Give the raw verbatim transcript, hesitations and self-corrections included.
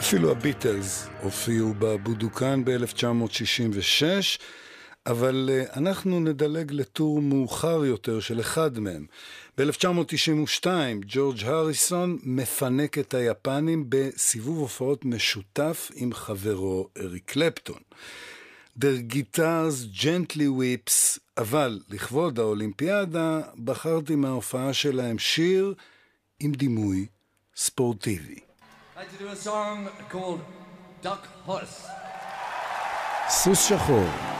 אפילו הביטלס הופיעו בבודוקן ב-אלף תשע מאות שישים ושש, אבל אנחנו נדלג לטור מאוחר יותר של אחד מהם. ב-אלף תשע מאות תשעים ושתיים ג'ורג' הריסון מפנק את היפנים בסיבוב הופעות משותף עם חברו אריק קלפטון. Their guitars gently weeps, אבל לכבוד האולימפיאדה בחרתי מההופעה שלהם שיר עם דימוי ספורטיבי. I'd like to do a song called Duck Horse. סוס שחור.